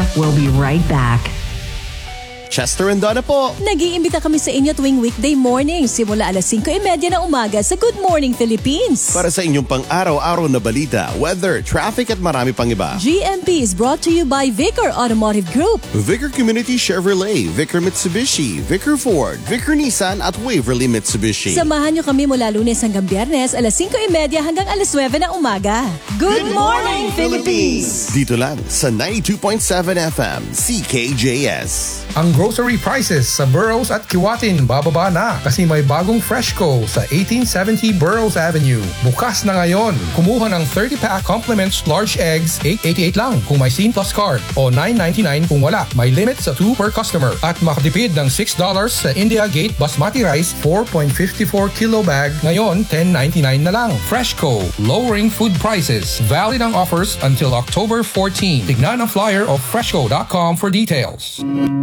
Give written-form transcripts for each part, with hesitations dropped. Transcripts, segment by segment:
We'll be right back. Chester and Donna po. Nag-iimbita kami sa inyo tuwing weekday morning simula alas 5:30 ng umaga sa Good Morning Philippines. Para sa inyong pang-araw-araw na balita, weather, traffic at marami pang iba. GMP is brought to you by Vicar Automotive Group, Vicar Community Chevrolet, Vicar Mitsubishi, Vicar Ford, Vicar Nissan at Waverly Mitsubishi. Samahan nyo kami mula Lunes hanggang Biyernes alas 5:30 hanggang alas 9 ng umaga. Good Morning Philippines! Dito lang sa 92.7 FM, CKJS. Ang grocery prices sa Burroughs at Kiwatin bababa na kasi may bagong Freshco sa 1870 Burroughs Avenue. Bukas na ngayon. Kumuha ng 30-pack compliments large eggs, $8.88 lang kung may Scene Plus card o $9.99 kung wala. May limit sa 2 per customer at makatipid ng $6 sa India Gate Basmati Rice 4.54 kilo bag. Ngayon, $10.99 na lang. Freshco, lowering food prices. Valid ang offers until October 14. Tignan ang flyer of freshco.com for details.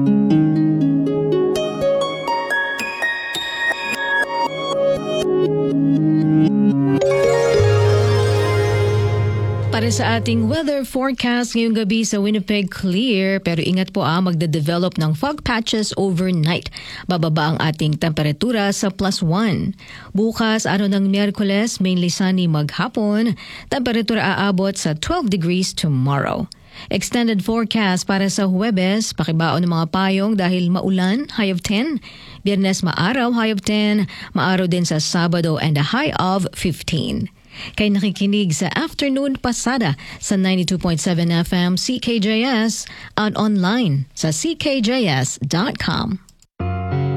Para sa ating weather forecast ngayong gabi sa Winnipeg, clear pero ingat po magde-develop ng fog patches overnight. Bababa ang ating temperatura sa +1. Bukas, araw ng Miyerkules, mainly sunny maghapon. Temperatura aabot sa 12 degrees tomorrow. Extended forecast para sa Huwebes, pakibaon ng mga payong dahil maulan, high of 10. Biyernes maaraw, high of 10. Maaraw din sa Sabado and a high of 15. Kay nakikinig sa Afternoon Pasada sa 92.7 FM CKJS at online sa ckjs.com.